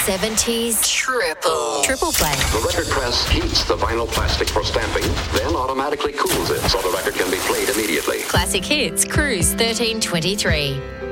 70s triple play. The record press heats the vinyl plastic for stamping, then automatically cools it so the record can be played immediately. Classic Hits, Cruise 1323.